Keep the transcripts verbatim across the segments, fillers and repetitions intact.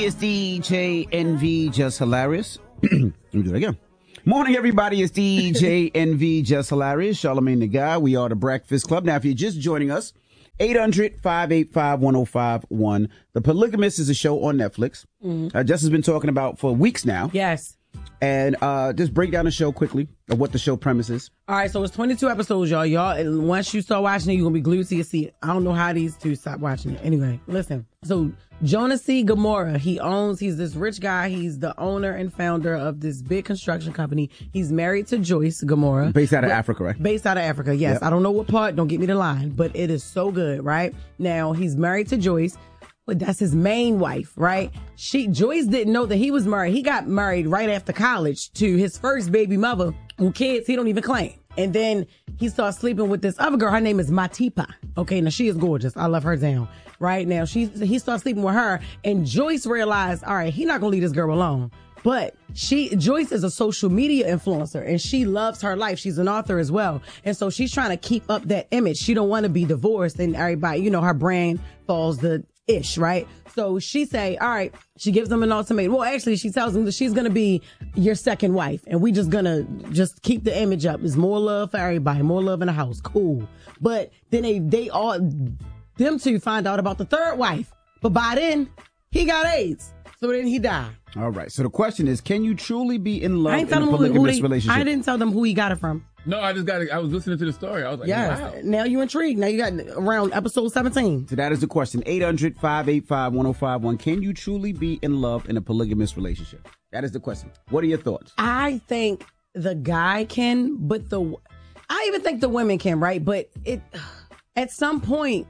It's D J N V, just hilarious. Let me do it again. Morning, everybody. It's D J N V, just hilarious. Charlamagne the Guy. We are the Breakfast Club. Now, if you're just joining us, eight hundred, five eight five, one oh five one. The Polygamist is a show on Netflix. Mm-hmm. Uh, Jess has been talking about for weeks now. Yes. And uh, just break down the show quickly of what the show premise is. All right, so it's twenty-two episodes, y'all. Y'all, and once you start watching it, you're going to be glued to your seat. I don't know how these two stop watching it. Anyway, listen. So Jonah C. Gamora, he owns, he's this rich guy. He's the owner and founder of this big construction company. He's married to Joyce Gamora. Based out of but, Africa, right? Based out of Africa, yes. Yep. I don't know what part. Don't get me the line. But it is so good, right? Now, he's married to Joyce. But that's his main wife, right? She Joyce didn't know that he was married. He got married right after college to his first baby mother, who kids he don't even claim. And then he starts sleeping with this other girl. Her name is Matipa. Okay, now she is gorgeous. I love her down. Right now, she he starts sleeping with her, and Joyce realized, all right, he's not gonna leave this girl alone. But she, Joyce is a social media influencer, and she loves her life. She's an author as well. And so she's trying to keep up that image. She don't want to be divorced, and everybody, you know, her brand falls the ish, right? So she say, all right, she gives them an ultimatum. Well, actually, she tells them that she's going to be your second wife, and we just going to just keep the image up. There's more love for everybody, more love in the house. Cool. But then they, they all, them two find out about the third wife. But by then, he got AIDS. So then he died. All right. So the question is, can you truly be in love I ain't in a polygamous relationship? I didn't tell them who he got it from. No, I just got it. I was listening to the story. I was like, yes. wow. Now you're intrigued. Now you got around episode seventeen. So that is the question. eight hundred, five eight five, one oh five one. Can you truly be in love in a polygamous relationship? That is the question. What are your thoughts? I think the guy can, but the, I even think the women can, right? But it, at some point,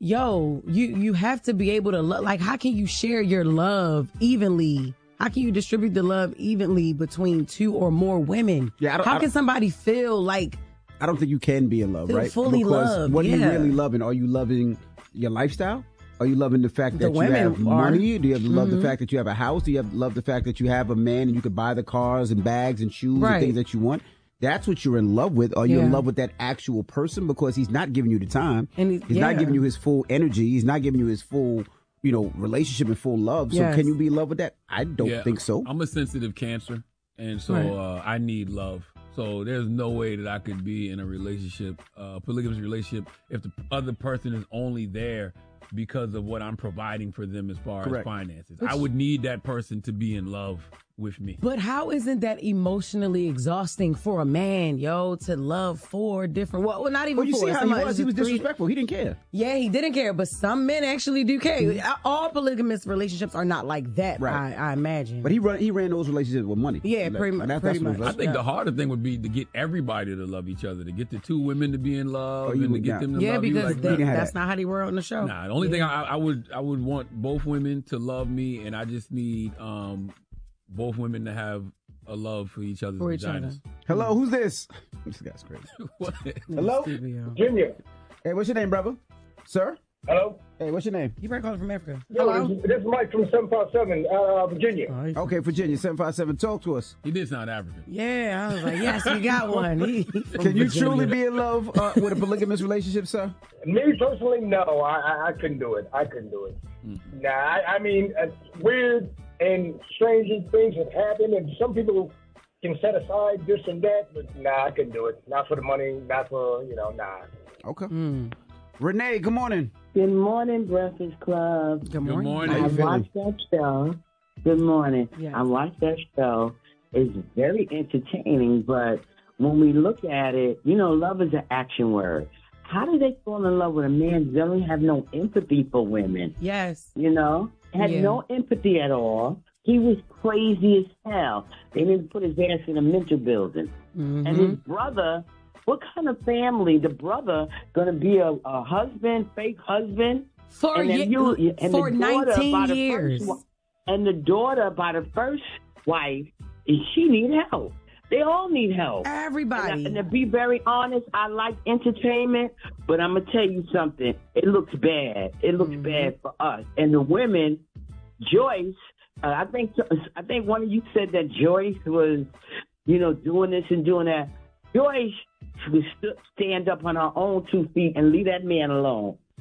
yo, you, you have to be able to love. Like, how can you share your love evenly? How can you distribute the love evenly between two or more women? Yeah, I don't, How I can somebody feel like... I don't think you can be in love, feel right? fully because loved, what yeah. are you really loving? Are you loving your lifestyle? Are you loving the fact The that you women have are. money? Do you have love Mhm. the fact that you have a house? Do you have love the fact that you have a man and you can buy the cars and bags and shoes Right. and things that you want? That's what you're in love with. Are you Yeah. in love with that actual person? Because he's not giving you the time. And he- he's not yeah. giving you his full energy. He's not giving you his full, you know, relationship and full love. So Yes. can you be in love with that? I don't Yeah, think so. I'm a sensitive Cancer, and so Right. uh, I need love. So there's no way that I could be in a relationship, uh, polygamous relationship, if the other person is only there because of what I'm providing for them as far Correct. as finances. I would need that person to be in love with me. But how isn't that emotionally exhausting for a man, yo, to love four different... Well, well not even Well, you four. see how Some he of- was. it's He was just three- disrespectful. He didn't care. Yeah, he didn't care, but some men actually do care. All polygamous relationships are not like that, Right. I, I imagine. But he run, he ran those relationships with money. Yeah, Like, pretty mu- that's- pretty that's what it much. was. I think Yeah. the harder thing would be to get everybody to love each other, to get the two women to be in love, Oh, you and to would get not. them to yeah, love you because like that, that. didn't have that's that. not how they were on the show. Nah, the only thing I, I would I would want both women to love me, and I just need um both women to have a love for each other's For each vaginas. other. Hello, who's this? This guy's crazy. What? Hello? Stupid, yo. Junior. Hey, what's your name, brother? Sir? Hello? Hey, what's your name? You probably calling from Africa. Yo, this, this is Mike from seven five seven, uh, Virginia. Oh, he- Okay, Virginia, seven five seven. Talk to us. He did sound African. Yeah, I was like, yes, we got one. He- he from Can you Virginia. truly be in love uh, with a polygamous relationship, sir? Me personally, no, I, I, I couldn't do it. I couldn't do it. Nah, I, I mean, uh, weird and strange things have happened, and some people can set aside this and that, but nah, I couldn't do it. Not for the money, not for, you know, nah. Okay. Mm. Renee, good morning. Good morning, Breakfast Club. Good Good morning. morning. How I you feeling? watched that show. Good morning. Yes. I watched that show. It's very entertaining, but when we look at it, you know, love is an action word. How do they fall in love with a man who doesn't have no empathy for women? Yes. You know, had Yeah. no empathy at all. He was crazy as hell. They didn't put his ass in a mental building. Mm-hmm. And his brother, what kind of family? The brother gonna be a, a husband, fake husband, For, and then ye- you, and for the daughter by nineteen the years. First, wi- and the daughter by the first wife, is she need help? They all need help. Everybody. And, and to be very honest, I like entertainment, but I'm gonna tell you something. It looks bad. It looks Mhm. bad for us. And the women, Joyce, uh, I think I think one of you said that Joyce was, you know, doing this and doing that. Joyce would st- stand up on her own two feet and leave that man alone.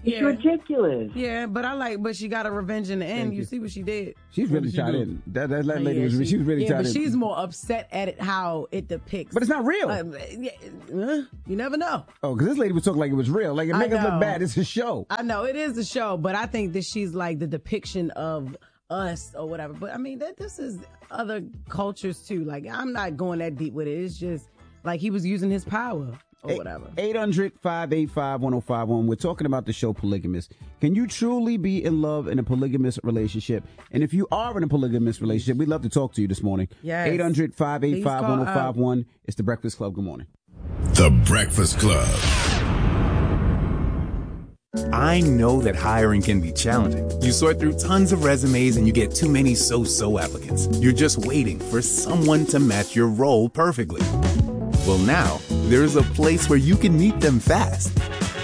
It's ridiculous. Yeah, but I like, but she got a revenge in the end. You. you see what she did? She's really she tied do? in. That, that, that Oh, lady yeah, was, she, she was really yeah, tied but in. she's more upset at it how it depicts. But it's not real. Uh, yeah, uh, you never know. Oh, because this lady was talking like it was real. Like, it I make us know. look bad. It's a show. I know it is a show, but I think that she's like the depiction of us or whatever. But I mean, that this is other cultures too. Like, I'm not going that deep with it. It's just like he was using his power. Or whatever. eight hundred, five eight five, one oh five one. We're talking about the show Polygamous. Can you truly be in love in a polygamous relationship? And if you are in a polygamous relationship, we'd love to talk to you this morning. Yes. eight hundred, five eight five, one oh five one. Please It's The Breakfast Club. Good morning. The Breakfast Club. I know that hiring can be challenging. You sort through tons of resumes and you get too many so-so applicants. You're just waiting for someone to match your role perfectly. Well, now, there's a place where you can meet them fast